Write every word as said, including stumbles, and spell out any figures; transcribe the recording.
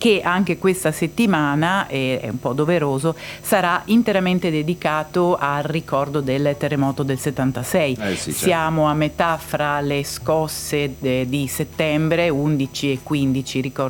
che anche questa settimana, e è un po' doveroso, sarà interamente dedicato al ricordo del terremoto del settantasei. Eh sì, certo. Siamo a metà fra le scosse de- di settembre, undici e quindici, ricordo